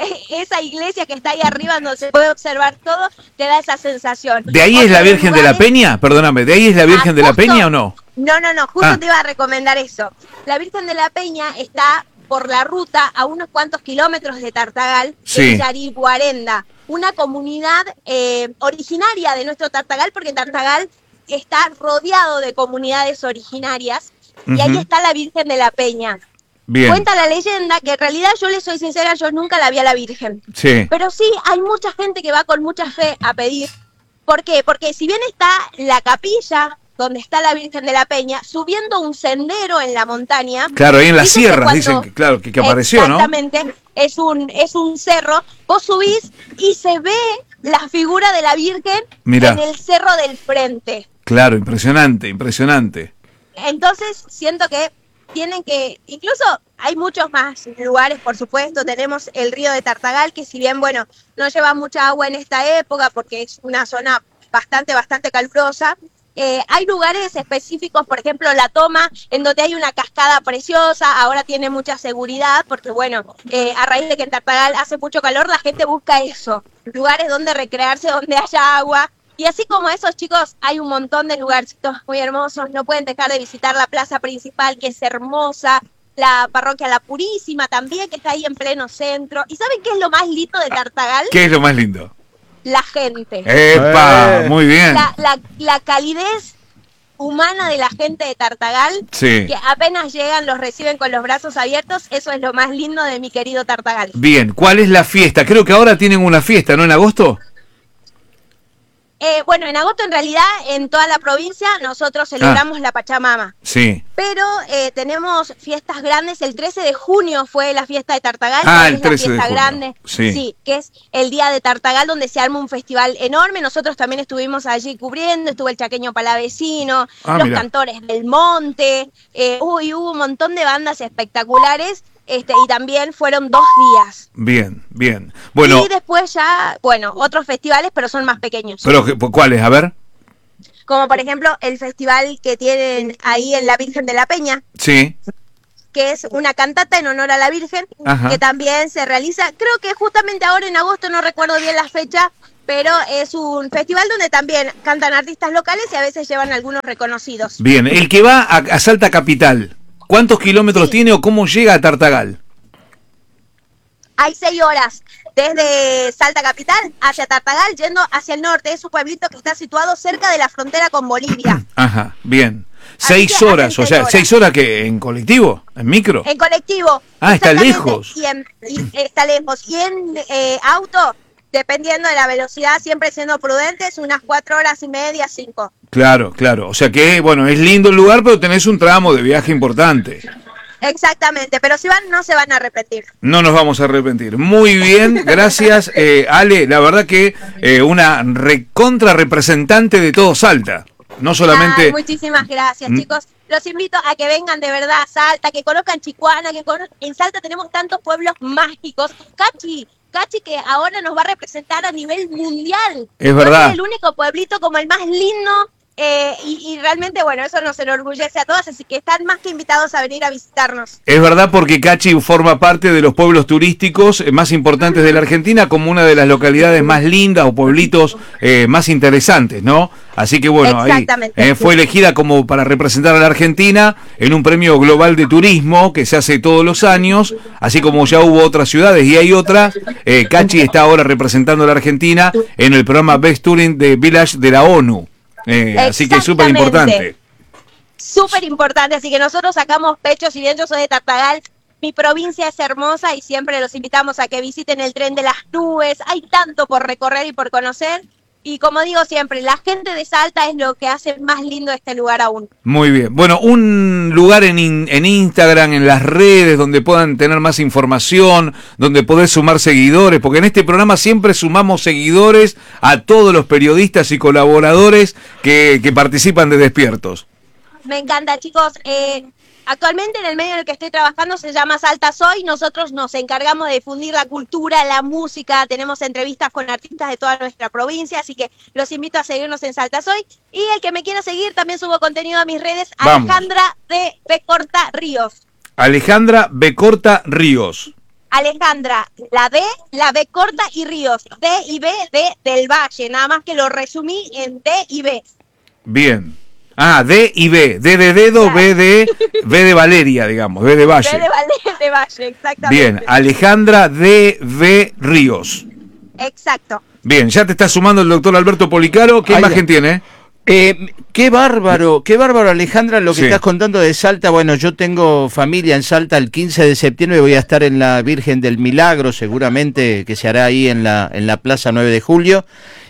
esa iglesia que está ahí arriba donde se puede observar todo, te da esa sensación. ¿De ahí es la Virgen lugares, de la Peña? Perdóname, ¿de ahí es la Virgen ah, de la Peña o no? No, no, no, justo ah. te iba a recomendar eso. La Virgen de la Peña está por la ruta a unos cuantos kilómetros de Tartagal, sí. en Yariguarenda, una comunidad eh, originaria de nuestro Tartagal, porque Tartagal está rodeado de comunidades originarias, uh-huh. y ahí está la Virgen de la Peña. Bien. Cuenta la leyenda que en realidad, yo le soy sincera, yo nunca la vi a la Virgen. Sí. Pero sí, hay mucha gente que va con mucha fe a pedir. ¿Por qué? Porque si bien está la capilla donde está la Virgen de la Peña, subiendo un sendero en la montaña. Claro, ahí en las sierras, dicen que, claro, que, que apareció, exactamente, ¿no? Exactamente, es un, es un cerro. Vos subís y se ve la figura de la Virgen Mirá. En el cerro del frente. Claro, impresionante, impresionante. Entonces, siento que tienen que, incluso hay muchos más lugares, por supuesto. Tenemos el río de Tartagal, que si bien, bueno, no lleva mucha agua en esta época porque es una zona bastante, bastante calurosa, eh, hay lugares específicos, por ejemplo, La Toma, en donde hay una cascada preciosa. Ahora tiene mucha seguridad porque, bueno, eh, a raíz de que en Tartagal hace mucho calor, la gente busca eso, lugares donde recrearse, donde haya agua. Y así como esos, chicos, hay un montón de lugarcitos muy hermosos. No pueden dejar de visitar la plaza principal, que es hermosa. La parroquia La Purísima también, que está ahí en pleno centro. ¿Y saben qué es lo más lindo de Tartagal? ¿Qué es lo más lindo? la gente. ¡Epa! Muy bien. La, la, la calidez humana de la gente de Tartagal, sí. que apenas llegan los reciben con los brazos abiertos, eso es lo más lindo de mi querido Tartagal. Bien, ¿cuál es la fiesta? Creo que ahora tienen una fiesta, ¿no? ¿En agosto? Eh, bueno, en agosto en realidad en toda la provincia nosotros celebramos ah, la Pachamama. Sí. Pero eh, tenemos fiestas grandes. El trece de junio fue la fiesta de Tartagal. Ah, el trece de junio. Grande, sí. sí, que es el día de Tartagal, donde se arma un festival enorme. Nosotros también estuvimos allí cubriendo, estuvo el Chaqueño Palavecino, ah, los mirá. Cantores del Monte, eh, uy, hubo un montón de bandas espectaculares. Este, y también fueron dos días. Bien, bien. Bueno. Y después ya, bueno, otros festivales, pero son más pequeños. ¿Pero cuáles? A ver. Como por ejemplo el festival que tienen ahí en la Virgen de la Peña. Sí. Que es una cantata en honor a la Virgen. Ajá. Que también se realiza, creo que justamente ahora en agosto, no recuerdo bien la fecha, pero es un festival donde también cantan artistas locales y a veces llevan algunos reconocidos. Bien, el que va a, a Salta Capital, ¿cuántos kilómetros sí. tiene o cómo llega a Tartagal? Hay seis horas desde Salta Capital hacia Tartagal, yendo hacia el norte. Es un pueblito que está situado cerca de la frontera con Bolivia. Ajá, bien. Seis horas, o sea, horas. ¿Seis horas que en colectivo? ¿En micro? En colectivo. Ah, está lejos. Y en, y está lejos. Y en eh, auto, dependiendo de la velocidad, siempre siendo prudentes, unas cuatro horas y media, cinco. Claro, claro. O sea que, bueno, es lindo el lugar, pero tenés un tramo de viaje importante. Exactamente, pero si van, no se van a arrepentir. No nos vamos a arrepentir. Muy bien, gracias, eh, Ale. La verdad que eh, una recontra representante de todo Salta. No solamente... Ay, muchísimas gracias, mm. chicos. Los invito a que vengan de verdad a Salta, que conozcan Chicuana, que conozcan... En Salta tenemos tantos pueblos mágicos. Cachi, Cachi que ahora nos va a representar a nivel mundial. Es verdad. Es el único pueblito como el más lindo... Eh, y, y realmente, bueno, eso nos enorgullece a todos, así que están más que invitados a venir a visitarnos. Es verdad, porque Cachi forma parte de los pueblos turísticos más importantes de la Argentina, como una de las localidades más lindas o pueblitos eh, más interesantes, ¿no? Así que bueno, ahí eh, fue elegida como para representar a la Argentina en un premio global de turismo que se hace todos los años, así como ya hubo otras ciudades y hay otras. Eh, Cachi está ahora representando a la Argentina en el programa Best Touring de Village de la ONU. Eh, así que es súper importante. Súper importante, así que nosotros sacamos pecho, si bien yo soy de Tartagal, mi provincia es hermosa y siempre los invitamos a que visiten el Tren de las Nubes. Hay tanto por recorrer y por conocer. Y como digo siempre, la gente de Salta es lo que hace más lindo este lugar aún. Muy bien. Bueno, un lugar en, in, en Instagram, en las redes, donde puedan tener más información, donde podés sumar seguidores, porque en este programa siempre sumamos seguidores a todos los periodistas y colaboradores que, que participan de Despiertos. Me encanta, chicos. Eh, actualmente en el medio en el que estoy trabajando se llama Salta Soy. Nosotros nos encargamos de difundir la cultura, la música. Tenemos entrevistas con artistas de toda nuestra provincia, así que los invito a seguirnos en Salta Soy. Y el que me quiera seguir, también subo contenido a mis redes. Vamos. Alejandra de Becorta Ríos. Alejandra Becorta Ríos. Alejandra, la D, la B corta y Ríos. D y B de del Valle. Nada más que lo resumí en D y B. Bien. Ah, D y B, D de dedo, claro. B de B de Valeria, digamos, B de Valle. B de Valeria, de Valle, exactamente. Bien, Alejandra D V Ríos. Exacto. Bien, ya te está sumando el doctor Alberto Policaro. ¿Qué Ay, imagen de... tiene? Eh, qué bárbaro, qué bárbaro, Alejandra, lo que sí. estás contando de Salta. Bueno, yo tengo familia en Salta. El quince de septiembre voy a estar en la Virgen del Milagro, seguramente que se hará ahí en la en la Plaza nueve de julio.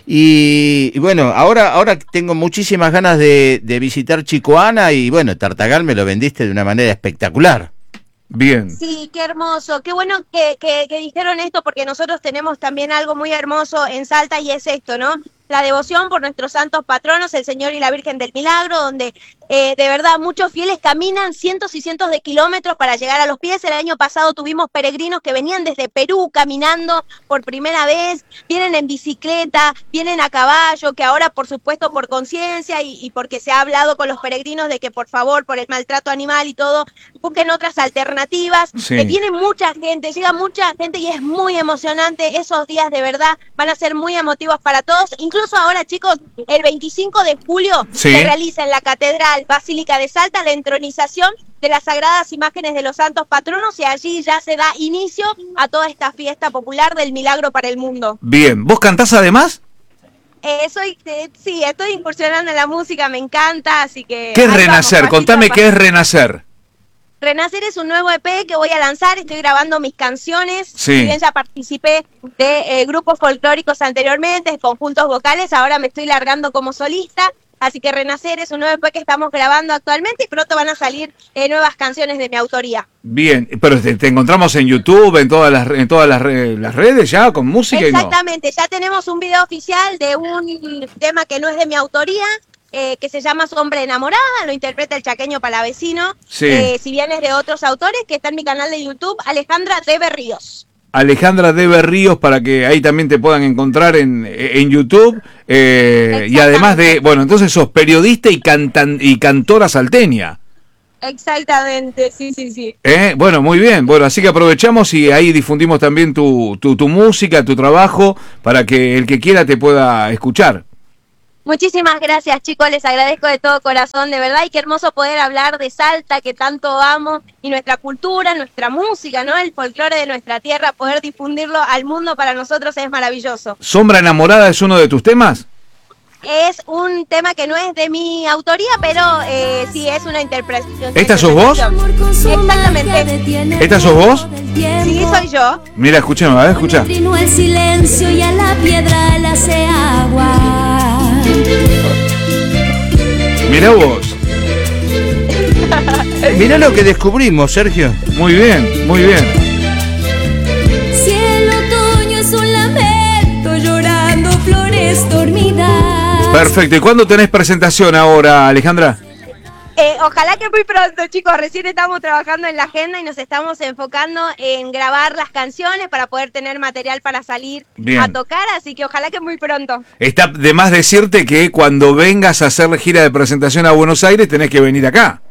Y, y bueno, ahora ahora tengo muchísimas ganas de, de visitar Chicoana y bueno, Tartagal me lo vendiste de una manera espectacular. Bien. Sí, qué hermoso, qué bueno que, que, que dijeron esto, porque nosotros tenemos también algo muy hermoso en Salta y es esto, ¿no? La devoción por nuestros santos patronos, el Señor y la Virgen del Milagro, donde eh, de verdad muchos fieles caminan cientos y cientos de kilómetros para llegar a los pies. El año pasado tuvimos peregrinos que venían desde Perú caminando por primera vez, vienen en bicicleta, vienen a caballo, que ahora por supuesto por conciencia y, y porque se ha hablado con los peregrinos de que por favor, por el maltrato animal y todo, busquen otras alternativas. Sí. Que viene mucha gente, llega mucha gente y es muy emocionante. Esos días de verdad van a ser muy emotivos para todos, incluso Incluso ahora, chicos, el veinticinco de julio sí. se realiza en la Catedral Basílica de Salta la entronización de las sagradas imágenes de los santos patronos y allí ya se da inicio a toda esta fiesta popular del milagro para el mundo. Bien, ¿vos cantás además? Eh, soy, eh, sí, estoy incursionando en la música, me encanta, así que... ¿Qué es Renacer? Vamos, Contame qué es Renacer. Renacer es un nuevo E P que voy a lanzar, estoy grabando mis canciones, sí. Si bien ya participé de eh, grupos folclóricos anteriormente, conjuntos vocales, ahora me estoy largando como solista, así que Renacer es un nuevo E P que estamos grabando actualmente y pronto van a salir eh, nuevas canciones de mi autoría. Bien, pero te, te encontramos en YouTube, en todas las en todas las, las redes ya, con música. Exactamente, y no. Ya tenemos un video oficial de un tema que no es de mi autoría, Eh, que se llama Sombra Enamorada, lo interpreta el chaqueño Palavecino, sí. eh, si bien es de otros autores, que está en mi canal de YouTube, Alejandra de Berríos. Alejandra de Berríos, para que ahí también te puedan encontrar en, en YouTube, eh, y además de, bueno, entonces sos periodista y, cantan, y cantora salteña. Exactamente, sí, sí, sí. Eh, bueno, muy bien, bueno, así que aprovechamos y ahí difundimos también tu, tu, tu música, tu trabajo, para que el que quiera te pueda escuchar. Muchísimas gracias, chicos, les agradezco de todo corazón, de verdad, y qué hermoso poder hablar de Salta, que tanto amo, y nuestra cultura, nuestra música, ¿no? El folclore de nuestra tierra, poder difundirlo al mundo para nosotros es maravilloso. ¿Sombra Enamorada es uno de tus temas? Es un tema que no es de mi autoría, pero eh, sí es una interpretación. ¿Esta sos vos? Exactamente. ¿Esta sos vos? Sí, soy yo. Mira, escuchame, a ver, escucha. El silencio y a la piedra la hace agua. Mirá vos. Mirá lo que descubrimos, Sergio. Muy bien, muy bien. Si el otoño es un lamento llorando flores dormidas. Perfecto. ¿Y cuándo tenés presentación ahora, Alejandra? Eh, ojalá que muy pronto, chicos. Recién estamos trabajando en la agenda y nos estamos enfocando en grabar las canciones para poder tener material para salir Bien. a tocar, así que ojalá que muy pronto. Está de más decirte que cuando vengas a hacer la gira de presentación a Buenos Aires tenés que venir acá.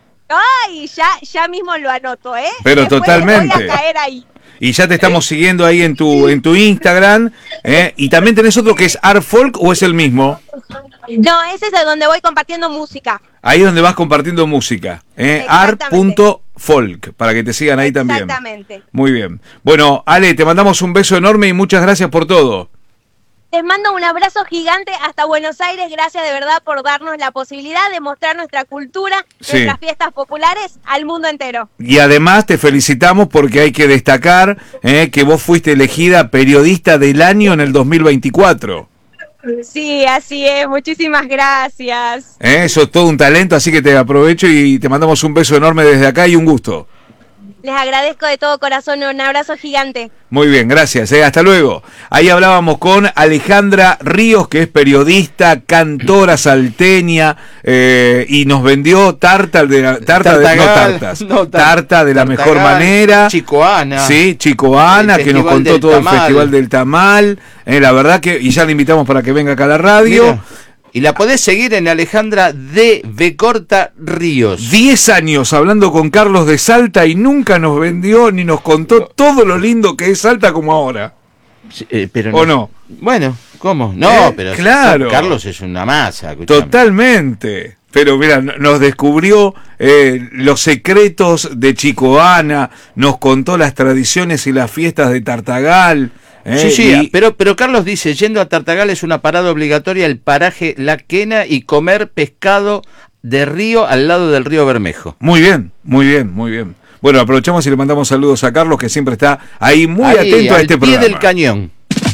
Ay, ya, ya mismo lo anoto, ¿eh? Pero Después totalmente. voy a caer ahí. Y ya te estamos siguiendo ahí en tu en tu Instagram, ¿eh? Y también tenés otro que es Art Folk, ¿o es el mismo? No, ese es de donde voy compartiendo música. Ahí es donde vas compartiendo música, ¿eh? art punto folk, para que te sigan ahí también. Exactamente. Muy bien. Bueno, Ale, te mandamos un beso enorme y muchas gracias por todo. Les mando un abrazo gigante hasta Buenos Aires. Gracias de verdad por darnos la posibilidad de mostrar nuestra cultura, sí. nuestras fiestas populares al mundo entero. Y además te felicitamos porque hay que destacar eh, que vos fuiste elegida periodista del año en el dos mil veinticuatro. Sí, así es. Muchísimas gracias. Eh, eso es todo un talento, así que te aprovecho y te mandamos un beso enorme desde acá y un gusto. Les agradezco de todo corazón, un abrazo gigante. Muy bien, gracias, eh, hasta luego. Ahí hablábamos con Alejandra Ríos, que es periodista, cantora salteña, eh, y nos vendió tarta de la, tarta de, no tartas, no, tar, tarta de la tartagal, mejor manera. Chicoana. Sí, Chicoana, que nos contó todo tamal. El Festival del Tamal. Eh, la verdad que, y ya le invitamos para que venga acá a la radio. Mira. Y la podés seguir en Alejandra de B. Corta Ríos. Diez años hablando con Carlos de Salta y nunca nos vendió ni nos contó todo lo lindo que es Salta como ahora. Sí, eh, pero ¿O no? no? Bueno, ¿cómo? No, eh, pero claro. Carlos es una masa. Escuchame. Totalmente. Pero mira, nos descubrió eh, los secretos de Chicoana, nos contó las tradiciones y las fiestas de Tartagal. Eh, sí, sí, y... pero, pero Carlos dice, yendo a Tartagal es una parada obligatoria el paraje La Quena y comer pescado de río al lado del río Bermejo. Muy bien, muy bien, muy bien. Bueno, aprovechamos y le mandamos saludos a Carlos, que siempre está ahí muy ahí, atento a este programa. Al pie del cañón.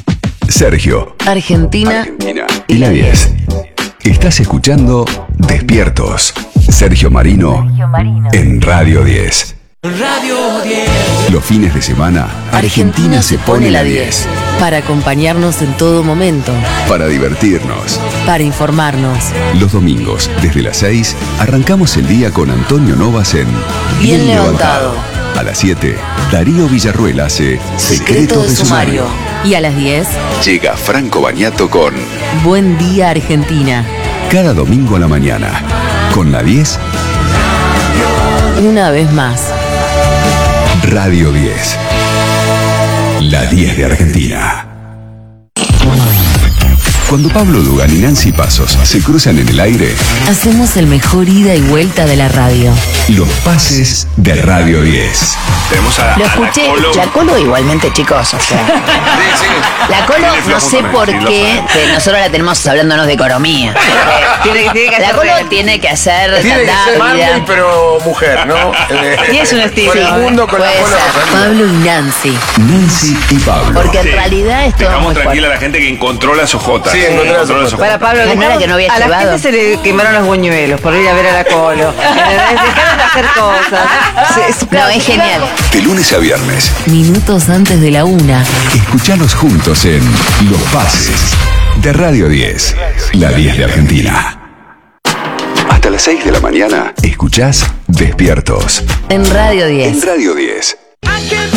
Sergio, Argentina, Argentina y la diez. Estás escuchando Despiertos. Sergio Marino, Sergio Marino. En Radio diez. Radio diez. Los fines de semana, Argentina se pone la diez. Para acompañarnos en todo momento. Para divertirnos. Para informarnos. Los domingos, desde las seis, arrancamos el día con Antonio Novas en Bien, Bien levantado. levantado. A las siete, Darío Villarruel hace Secreto de Sumario. Y a las diez, llega Franco Bagnato con Buen Día Argentina. Cada domingo a la mañana, con la diez. Una vez más. Radio diez. La diez de Argentina. Cuando Pablo Dugan y Nancy Pasos se cruzan en el aire, hacemos el mejor ida y vuelta de la radio. Los pases de Radio diez. Tenemos a, Lo a escuché, la Colo. la Colo igualmente, chicos, o sea. Sí, sí. La Colo, Tiene no sé flojo por también, qué, sí, pero nosotros la tenemos hablándonos de economía. Tiene, que- tiene que La hacer Colo real. tiene que hacer Tiene que ser stand-up, Marley, vida. pero mujer, ¿no? Y es un estilo. Con el mundo, con la Puede Colo. ser. Rosalía. Pablo y Nancy. Nancy y Pablo. Porque en Sí. realidad es todo Dejamos muy tranquila fuerte. a la gente que encontró las ojotas. Sí, encontró las ojotas. Para Pablo, No, no era que no había a la llevado. gente se le quemaron los buñuelos por ir a ver a la Colo. Dejaron de hacer cosas. Se- es- No, es genial. De lunes a viernes, Minutos antes de la una. escuchalos juntos en Los Pases de Radio diez. La diez de Argentina. Hasta las seis de la mañana, escuchás Despiertos En Radio en diez. Radio diez. I can't